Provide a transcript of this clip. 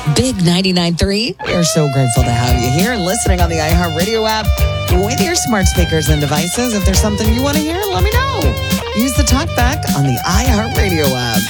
Big 99.3. We are so grateful to have you here and listening on the iHeartRadio app with your smart speakers and devices. If there's something you want to hear, let me know. Use the talkback on the iHeartRadio app.